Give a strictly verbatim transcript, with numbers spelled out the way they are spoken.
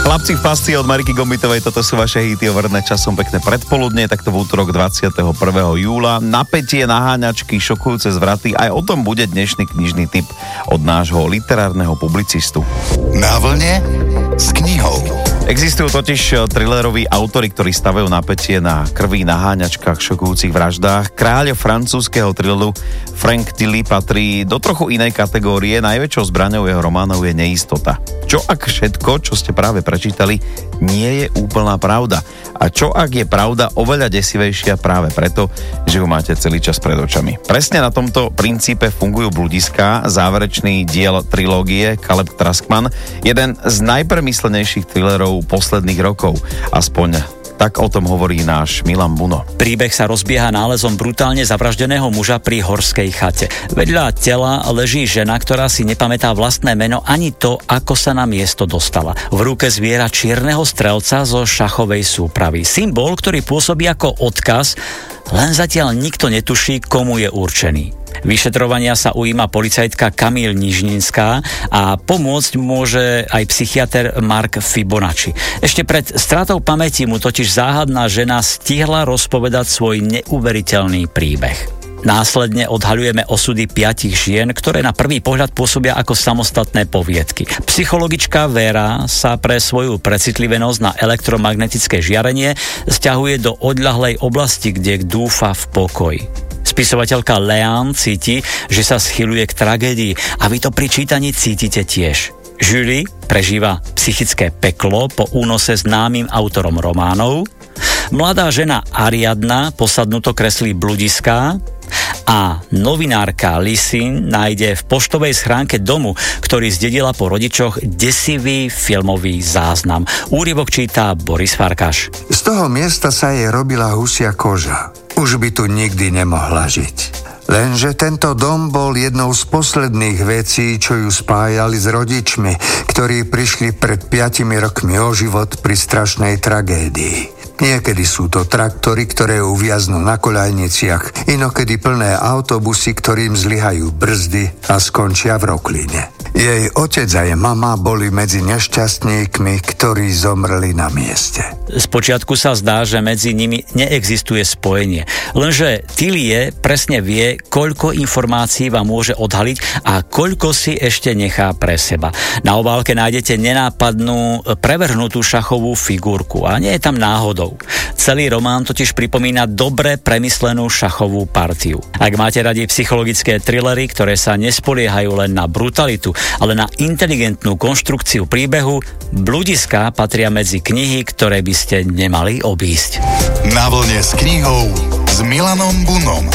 Chlapci v pasci od Mariky Gombitovej, toto sú vaše hity overené časom pekné predpoludne, takto v útorok dvadsiateho prvého júla. Napätie, naháňačky, šokujúce zvraty, aj o tom bude dnešný knižný tip od nášho literárneho publicistu. Na vlne s knihou. Existujú totiž thrilleroví autori, ktorí stavajú napätie na krvi, naháňačkách, šokujúcich vraždách. Kráľ francúzskeho thrilleru Frank Tilly patrí do trochu inej kategórie. Najväčšou zbraňou jeho románov je neistota. Čo ak všetko, čo ste práve prečítali, nie je úplná pravda? A čo ak je pravda oveľa desivejšia práve preto, že ju máte celý čas pred očami? Presne na tomto princípe fungujú Bludiská, záverečný diel trilógie Caleb Traskman, jeden z najpremyslenejších thrillerov posledných rokov. Aspoň tak o tom hovorí náš Milan Buno. Príbeh sa rozbieha nálezom brutálne zavraždeného muža pri horskej chate. Vedľa tela leží žena, ktorá si nepamätá vlastné meno ani to, ako sa na miesto dostala. V ruke zviera čierneho strelca zo šachovej súpravy. Symbol, ktorý pôsobí ako odkaz, len zatiaľ nikto netuší, komu je určený. Vyšetrovania sa ujíma policajtka Kamil Nižninská a pomôcť môže aj psychiater Mark Fibonacci. Ešte pred stratou pamäti mu totiž záhadná žena stihla rozpovedať svoj neuveriteľný príbeh. Následne odhaľujeme osudy piatich žien, ktoré na prvý pohľad pôsobia ako samostatné poviedky. Psychologička Vera sa pre svoju precitlivenosť na elektromagnetické žiarenie sťahuje do odľahlej oblasti, kde dúfa v pokoji. Spisovateľka Leanne cíti, že sa schyluje k tragédii a vy to pri čítaní cítite tiež. Julie prežíva psychické peklo po únose známym autorom románov. Mladá žena Ariadna posadnuto kreslí Bludiská a novinárka Lisin nájde v poštovej schránke domu, ktorý zdedila po rodičoch, desivý filmový záznam. Úryvok číta Boris Farkáš. Z toho miesta sa jej robila husia koža. Už by tu nikdy nemohla žiť. Lenže tento dom bol jednou z posledných vecí, čo ju spájali s rodičmi, ktorí prišli pred piatimi rokmi o život pri strašnej tragédii. Niekedy sú to traktory, ktoré uviaznú na koľajniciach, inokedy plné autobusy, ktorým zlyhajú brzdy a skončia v rokline. Jej otec a jej mama boli medzi nešťastníkmi, ktorí zomreli na mieste. Spočiatku sa zdá, že medzi nimi neexistuje spojenie. Lenže Tilly presne vie, koľko informácií vám môže odhaliť a koľko si ešte nechá pre seba. Na obálke nájdete nenápadnú, prevrhnutú šachovú figurku a nie je tam náhodou. Celý román totiž pripomína dobre premyslenú šachovú partiu. Ak máte radi psychologické thrillery, ktoré sa nespoliehajú len na brutalitu, ale na inteligentnú konštrukciu príbehu, Bludiská patria medzi knihy, ktoré by ste nemali obísť. Na vlne s knihou s Milanom Bunom.